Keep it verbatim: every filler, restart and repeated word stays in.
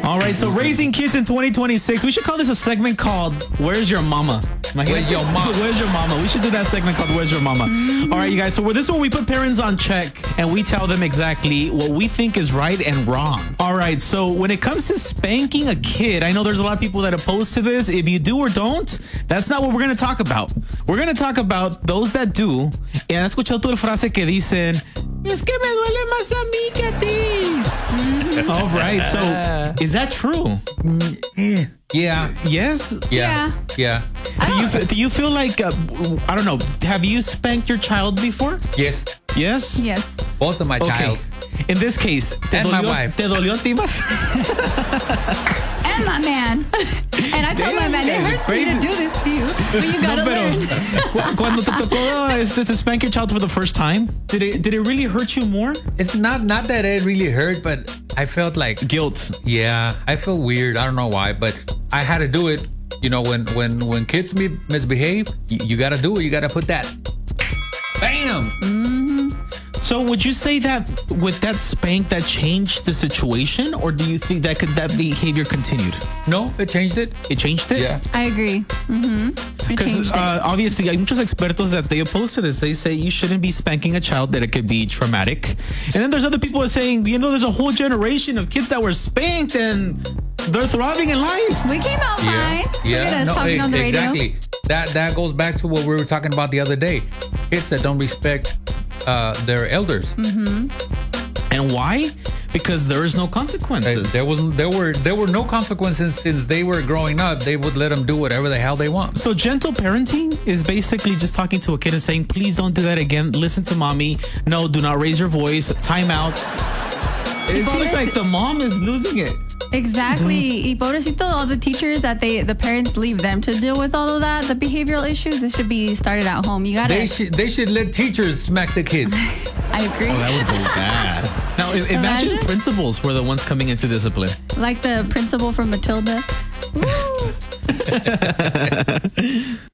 All right, so raising kids in twenty twenty-six. We should call this a segment called Where's Your Mama? Where's your mama? Where's your mama? We should do that segment called Where's Your Mama? All right, you guys. So this is where we put parents on check and we tell them exactly what we think is right and wrong. All right, so when it comes to spanking a kid, I know there's a lot of people that oppose to this. If you do or don't, that's not what we're going to talk about. We're going to talk about those that do. Y han escuchado tu frase que dicen, es que me duele más a mí que a ti. All right, so is that true? Yeah. Yes? Yeah. Yeah. Do you, f- do you feel like, uh, I don't know, have you spanked your child before? Yes. Yes? Yes. Both of my Okay. child. In this case, te And dolió, my wife. ¿Te dolió a ti más? And my man. And I told my man, it hurts me to do this to you, but you gotta No, pero learn. cu- cuando te tocó este, to spank your child for the first time, did it did it really hurt you more? It's not not that it really hurt, but I felt like Guilt. yeah, I feel weird. I don't know why, but I had to do it. You know, when when when kids mi- misbehave, you, you got to do it. You got to put that. Bam. So would you say that with that spank that changed the situation, or do you think that could that behavior continued? No, it changed it. It changed it? Yeah. I agree. Mm-hmm. It Because changed it. uh, obviously, hay muchos expertos that they oppose to this. They say you shouldn't be spanking a child, that it could be traumatic. And then there's other people that are saying, you know, there's a whole generation of kids that were spanked and they're thriving in life. We came out Yeah. fine. Look Yeah. at us No, talking e- on the radio. exactly. That that goes back to what we were talking about the other day. Kids that don't respect uh, their elders. And why? Because there is no Uh, consequences. There was there were there were no consequences since they were growing up. They would let them do whatever the hell they want. So gentle parenting is basically just talking to a kid and saying, please don't do that again. Listen to mommy. No, do not raise your voice. Time out. It seems like the mom is losing it. Exactly. Y pobrecito, all the teachers that they, the parents leave them to deal with all of that, the behavioral issues, it should be started at home. You gotta. They should they should let teachers smack the kids. I agree. Oh, that would go bad. Now, i- imagine, Imagine. principals were the ones coming into discipline. Like the principal from Matilda. Woo.